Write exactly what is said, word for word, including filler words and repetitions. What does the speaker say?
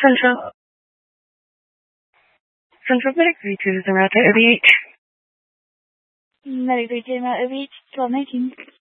Central. Central Medic three two is the route to O B H. Medic three two, O B H, twelve nineteen.